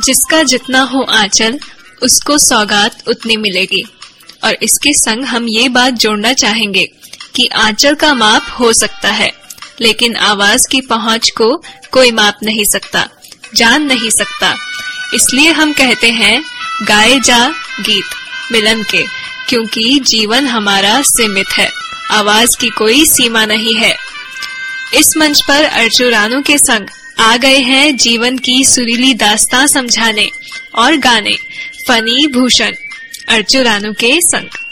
जिसका जितना हो आंचल उसको सौगात उतनी मिलेगी। और इसके संग हम ये बात जोड़ना चाहेंगे कि आंचल का माप हो सकता है, लेकिन आवाज की पहुंच को कोई माप नहीं सकता, जान नहीं सकता। इसलिए हम कहते हैं गाए जा गीत मिलन के, क्योंकि जीवन हमारा सीमित है, आवाज की कोई सीमा नहीं है। इस मंच पर अर्जु रानू के संग आ गए हैं जीवन की सुरीली दास्तां समझाने और गाने फनी भूषण अर्जु रानू के संग।